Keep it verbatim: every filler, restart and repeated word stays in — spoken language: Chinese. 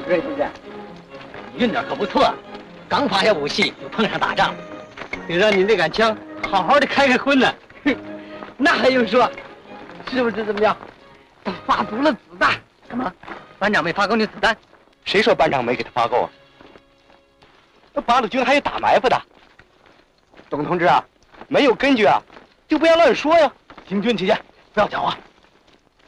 瑞同志， 你运点可不错，刚发下武器就碰上打仗， 得让你那杆枪好好的开开荤呢。那还用说？是不是这么样？他发足了子弹。 什么？班长没发够那子弹？ 谁说班长没给他发够啊？那八路军还有打埋伏的。董同志啊，没有根据啊，就不要乱说呀。 行军期间不要讲话。